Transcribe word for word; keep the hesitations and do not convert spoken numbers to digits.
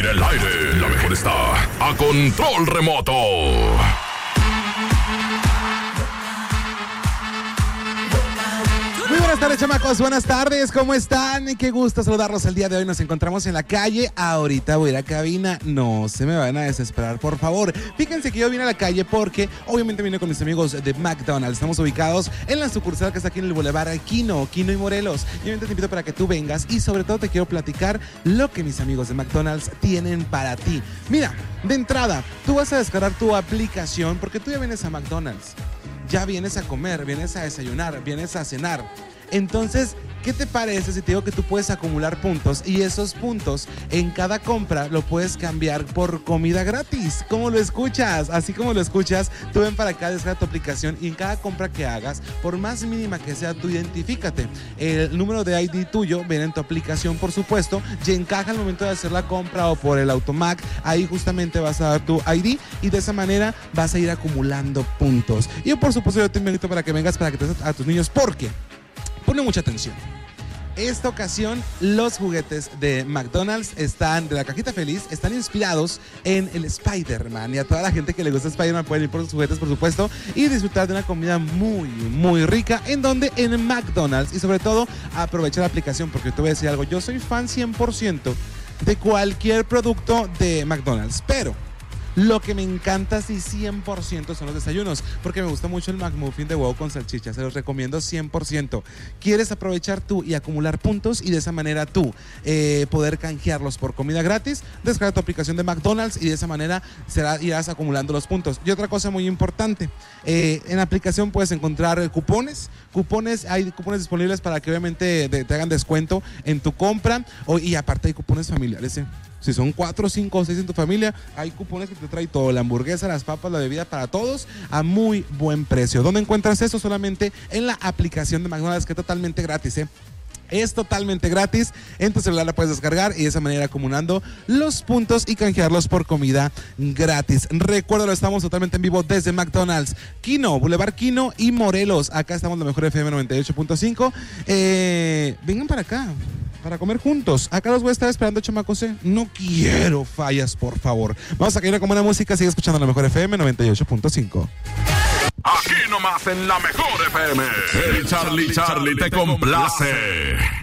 el aire, la mejor está a control remoto. Muy buenas tardes, chamacos, buenas tardes, ¿cómo están? Qué gusto saludarlos el día de hoy. Nos encontramos en la calle. Ahorita voy a ir a cabina, no se me van a desesperar, por favor. Fíjense que yo vine a la calle porque obviamente vine con mis amigos de McDonald's. Estamos ubicados en la sucursal que está aquí en el Boulevard Quino, Quino y Morelos. Y obviamente te invito para que tú vengas y sobre todo te quiero platicar lo que mis amigos de McDonald's tienen para ti. Mira, de entrada, tú vas a descargar tu aplicación porque tú ya vienes a McDonald's. Ya vienes a comer, vienes a desayunar, vienes a cenar. Entonces, ¿qué te parece si te digo que tú puedes acumular puntos y esos puntos en cada compra lo puedes cambiar por comida gratis? ¿Cómo lo escuchas? Así como lo escuchas, tú ven para acá, descarga tu aplicación y en cada compra que hagas, por más mínima que sea, tú identifícate. El número de I D tuyo viene en tu aplicación, por supuesto, y encaja al momento de hacer la compra o por el automac. Ahí justamente vas a dar tu I D y de esa manera vas a ir acumulando puntos. Y yo, por supuesto, yo te invito para que vengas para que te des a tus niños, porque pone mucha atención. Esta ocasión, los juguetes de McDonald's están, de la cajita feliz, están inspirados en el Spider-Man. Y a toda la gente que le gusta Spider-Man pueden ir por sus juguetes, por supuesto, y disfrutar de una comida muy, muy rica. En donde en McDonald's, y sobre todo, aprovechar la aplicación, porque te voy a decir algo. Yo soy fan cien por ciento de cualquier producto de McDonald's, pero lo que me encanta, sí, cien por ciento son los desayunos, porque me gusta mucho el McMuffin de huevo con salchicha. Se los recomiendo cien por ciento. Quieres aprovechar tú y acumular puntos y de esa manera tú eh, poder canjearlos por comida gratis. Descarga tu aplicación de McDonald's y de esa manera será, irás acumulando los puntos. Y otra cosa muy importante, eh, en la aplicación puedes encontrar eh, cupones. Cupones, hay cupones disponibles para que obviamente de, te hagan descuento en tu compra. O, y aparte hay cupones familiares, ¿eh? Si son cuatro, cinco o seis en tu familia, hay cupones que te trae todo, la hamburguesa, las papas, la bebida para todos a muy buen precio. ¿Dónde encuentras eso? Solamente en la aplicación de McDonald's, que es totalmente gratis, ¿eh? Es totalmente gratis, en tu celular la puedes descargar y de esa manera acumulando los puntos y canjearlos por comida gratis. Recuérdalo, estamos totalmente en vivo desde McDonald's, Quino, Boulevard Quino y Morelos. Acá estamos en la mejor F M noventa y ocho punto cinco. Eh, vengan para acá para comer juntos. Acá los voy a estar esperando, chamacos, ¿eh? No quiero fallas, por favor. Vamos a caer con buena música, sigue escuchando la mejor F M noventa y ocho punto cinco. Aquí nomás en la mejor F M, el Charlie Charlie te complace.